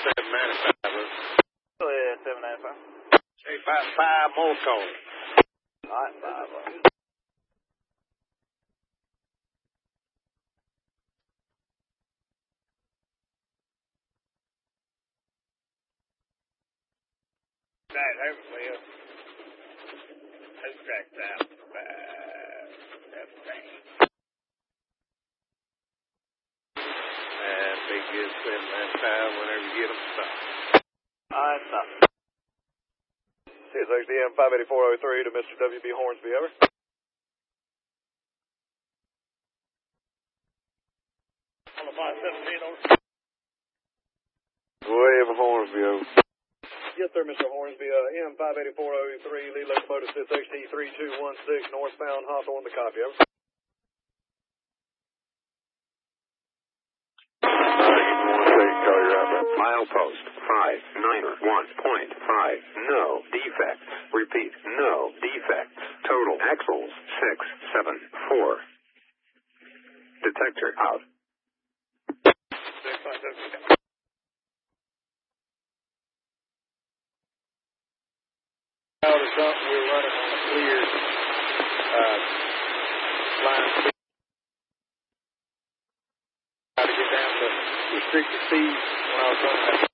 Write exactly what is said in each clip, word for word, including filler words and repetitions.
seven ninety-five. Go ahead, seven ninety-five. Say five, five more calls. All right, five. Right, hopefully, uh, two tracks out. Five, seventeen. And big good seven ninety-five whenever you get them stopped. All right, stop. C S X D M five eighty-four oh three to Mister W B Hornsby, over. On the five seventeen, over. Way of Hornsby, over. Yes, sir, Mister Hornsby. Uh, M five eighty-four oh three, lead locomotive C S X D three two one six, northbound Hawthorne, the copy, over. Milepost five niner one point five. No defects. Repeat, no defects. Total axles six seven four. Detector out. Six, five, seven, out or something, we're running on a clear uh, line speed. Try to get down to restricted speed when I was running that.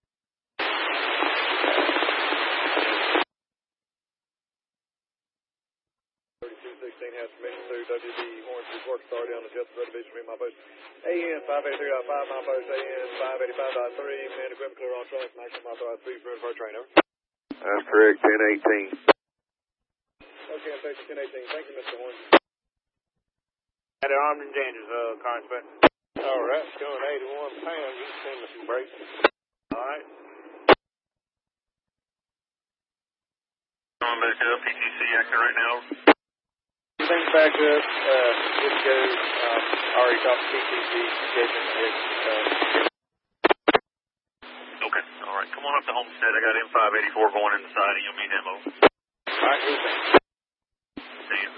thirty-two sixteen has permission to W B Hornsby's work authority on the Jet Ready Beach from my post. A N five eighty-three point five, my post. A N five eighty-five point three, man equipment clear on track, maximum authorized speed for our train, over. That's correct, ten eighteen. Okay, I'm taking ten eighteen. Thank you, Mister Hornsby. At the armed and dangerous, uh, car inspector. All right, going eighty-one pounds, you can send me some brakes. All right. Going back up, P T C acting right now. Everything's back up, uh, good to go. Um, already talked to P T C, gave them the, uh, Okay, all right. Come on up to Homestead. I got M five eighty-four going in the side, and you'll meet him over. all right, good thing. See you.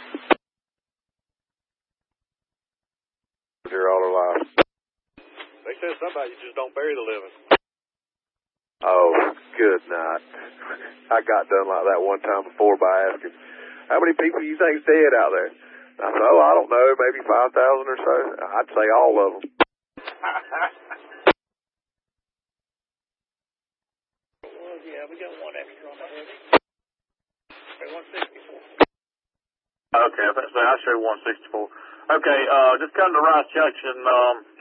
You're all alive. They said somebody you just don't bury the living. Oh, good night. I got done like that one time before by asking, how many people you think's dead out there? I said, oh, I don't know, maybe five thousand or so. I'd say all of them. Well, yeah, we got one extra on the head. one sixty-four. Okay, I say I show one sixty-four. Okay, uh, just come to Rice Junction, um,